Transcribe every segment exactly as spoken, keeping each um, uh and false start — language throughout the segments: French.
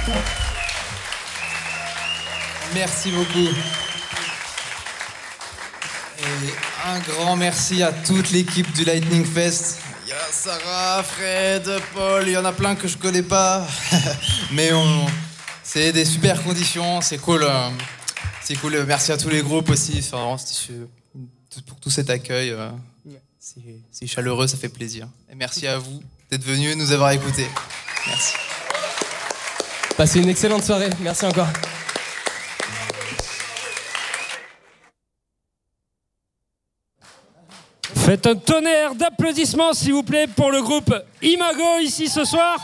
Merci beaucoup. Et un grand merci à toute l'équipe du Lightning Fest. Il y a Sarah, Fred, Paul, il y en a plein que je connais pas. Mais on... c'est des super conditions, c'est cool. C'est cool. Merci à tous les groupes aussi. Enfin, pour tout cet accueil. C'est, c'est chaleureux, ça fait plaisir. Et merci à vous d'être venus et de nous avoir écoutés. Merci. Passez une excellente soirée. Merci encore. Faites un tonnerre d'applaudissements, s'il vous plaît, pour le groupe Imago, ici ce soir.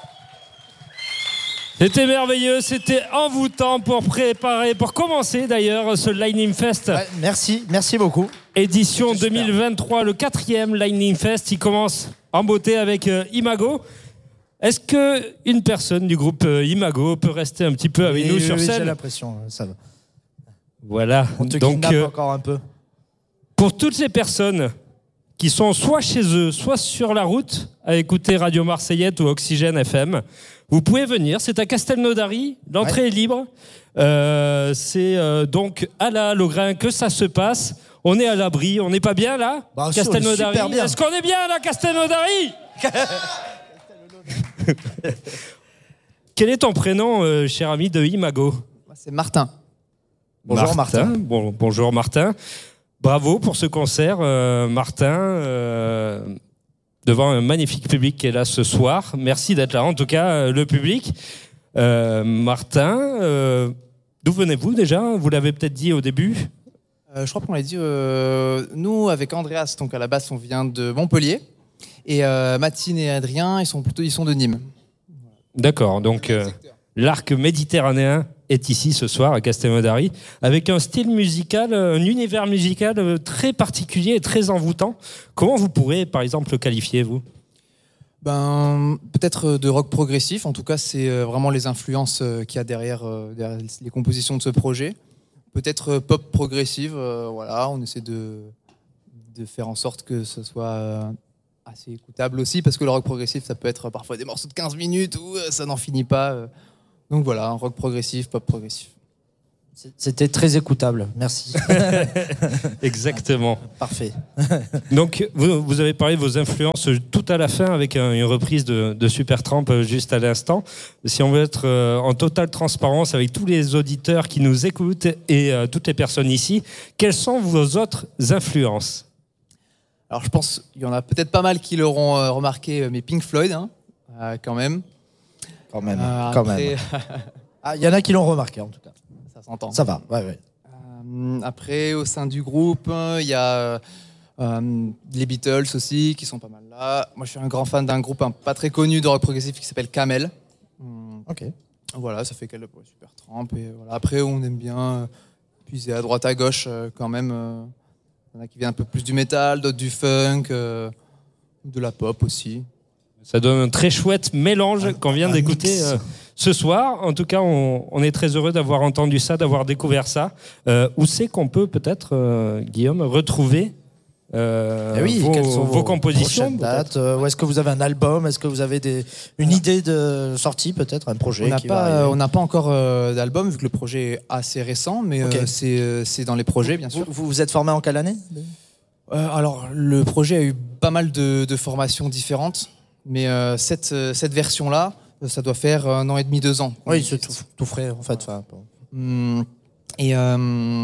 C'était merveilleux, c'était envoûtant pour préparer, pour commencer d'ailleurs ce Lightning Fest. Ouais, merci, merci beaucoup. Édition deux mille vingt-trois, le quatrième Lightning Fest. Il commence en beauté avec euh, Imago. Est-ce qu'une personne du groupe euh, Imago peut rester un petit peu avec oui, nous oui, sur oui, scène? J'ai l'impression, ça va. Voilà. On te donc kidnappe euh, encore un peu. Pour toutes ces personnes qui sont soit chez eux, soit sur la route à écouter Radio Marseillette ou Oxygène F M, vous pouvez venir. C'est à Castelnaudary. L'entrée ouais. est libre. Euh, c'est euh, donc à la Logrin que ça se passe. On est à l'abri. On n'est pas bien là, bah, Castelnaudary. Super bien. Est-ce qu'on est bien là, Castelnaudary? Quel est ton prénom, euh, cher ami de Imago? C'est Martin. Bonjour Martin. Martin. Bon, bonjour Martin. Bravo pour ce concert, euh, Martin, euh, devant un magnifique public qui est là ce soir. Merci d'être là, en tout cas, euh, le public. Euh, Martin, euh, d'où venez-vous déjà? Vous l'avez peut-être dit au début. Euh, je crois qu'on l'a dit. Euh, nous, avec Andreas, donc à la base, on vient de Montpellier. Et euh, Mathine et Adrien, ils sont plutôt ils sont de Nîmes. D'accord, donc euh, l'arc méditerranéen est ici ce soir à Castelnaudary, avec un style musical, un univers musical très particulier et très envoûtant. Comment vous pourrez, par exemple, le qualifier, vous? Ben, peut-être de rock progressif. En tout cas, c'est vraiment les influences qu'il y a derrière, derrière les compositions de ce projet. Peut-être pop progressive. Euh, voilà, on essaie de, de faire en sorte que ce soit assez écoutable aussi, parce que le rock progressif, ça peut être parfois des morceaux de quinze minutes où ça n'en finit pas. Donc voilà, un rock progressif, pop progressif. C'était très écoutable, merci. Exactement. Parfait. Donc, vous, vous avez parlé de vos influences tout à la fin avec un, une reprise de, de Supertramp juste à l'instant. Si on veut être euh, en totale transparence avec tous les auditeurs qui nous écoutent et euh, toutes les personnes ici, quelles sont vos autres influences? Alors, je pense qu'il y en a peut-être pas mal qui l'auront euh, remarqué, mais Pink Floyd, hein, euh, quand même. Quand même, euh, quand après... même. Ah, il y en a qui l'ont remarqué, en tout cas. Ça s'entend. Ça va, ouais, ouais. Euh, après, au sein du groupe, il y a euh, les Beatles aussi, qui sont pas mal là. Moi, je suis un grand fan d'un groupe hein, pas très connu de rock progressif qui s'appelle Camel. Ok. Voilà, ça fait qu'elle ouais, Supertramp. Et voilà. Après, on aime bien puiser à droite, à gauche, euh, quand même. Euh, il y en a qui viennent un peu plus du métal, d'autres du funk, euh, de la pop aussi. Ça donne un très chouette mélange qu'on vient d'écouter euh, ce soir. En tout cas, on, on est très heureux d'avoir entendu ça, d'avoir découvert ça. Euh, où c'est qu'on peut peut-être, euh, Guillaume, retrouver euh, oui, vos, quelles sont vos, vos compositions dates, euh, ou est-ce que vous avez un album? Est-ce que vous avez des, une voilà. idée de sortie, peut-être, un projet? On n'a pas, on n'a pas encore euh, d'album, vu que le projet est assez récent, mais okay. euh, c'est, euh, c'est dans les projets, bien sûr. Vous vous êtes formé en quelle année? euh, Alors, le projet a eu pas mal de, de formations différentes. Mais euh, cette, euh, cette version-là, ça doit faire un an et demi, deux ans. Oui, c'est tout, tout frais, en fait. Enfin, hum, et euh,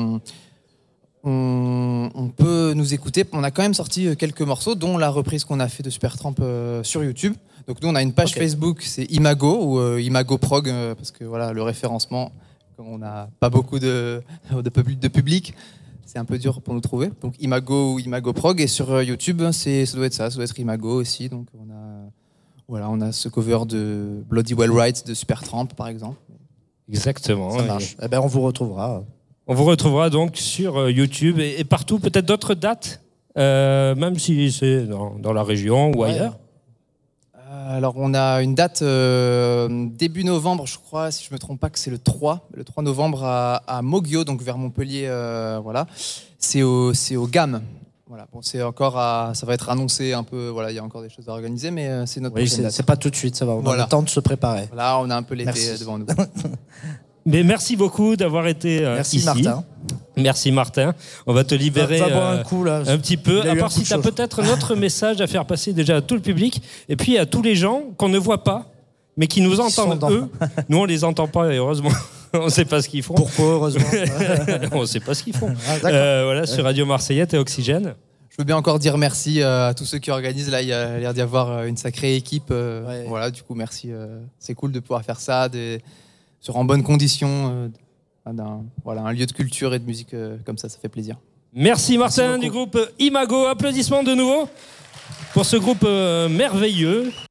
on, on peut nous écouter. On a quand même sorti quelques morceaux, dont la reprise qu'on a fait de Supertramp euh, sur YouTube. Donc nous, on a une page okay. Facebook, c'est Imago, ou euh, Imago Prog, euh, parce que voilà, le référencement, comme on n'a pas beaucoup de, de, de public, c'est un peu dur pour nous trouver. Donc Imago ou Imago Prog. Et sur YouTube, c'est, ça doit être ça, ça doit être Imago aussi. Donc on a, voilà, on a ce cover de Bloody Well Right de Supertramp, par exemple. Exactement. Ça marche. Et... Eh ben, on vous retrouvera. On vous retrouvera donc sur YouTube et, et partout. Peut-être d'autres dates, euh, même si c'est dans, dans la région ou ouais. ailleurs. Alors, on a une date euh, début novembre, je crois, si je ne me trompe pas, que c'est le trois, le trois novembre à, à Moggio, donc vers Montpellier, euh, voilà. C'est au, c'est au G A M. Voilà, bon, c'est encore à, ça va être annoncé un peu. Voilà, il y a encore des choses à organiser, mais euh, c'est notre Oui, prochaine c'est date. c'est pas tout de suite, ça va. On Voilà. a le temps de se préparer. Là, on a un peu l'été Merci. devant nous. Mais merci beaucoup d'avoir été euh, Merci ici. Martin. Merci Martin. On va te libérer Va, va boire euh, un coup là. un petit peu. Il a À eu un part coup si de tu as chaud. peut-être notre message à faire passer déjà à tout le public et puis à tous les gens qu'on ne voit pas, mais qui nous Qui sont entendent dans- eux. Nous, on les entend pas et heureusement. On ne sait pas ce qu'ils font. Pourquoi, heureusement. On ne sait pas ce qu'ils font. Ah, d'accord. Euh, voilà, sur Radio Marseillette et Oxygène. Je veux bien encore dire merci euh, à tous ceux qui organisent. Là, il y a l'air d'y avoir euh, une sacrée équipe. euh, Ouais. Voilà, du coup, merci. euh, c'est cool de pouvoir faire ça, des, sur en bonnes conditions, euh, d'un, voilà, un lieu de culture et de musique euh, comme ça, ça fait plaisir. Merci Martin Merci du beaucoup. groupe Imago. Applaudissements de nouveau pour ce groupe euh, merveilleux.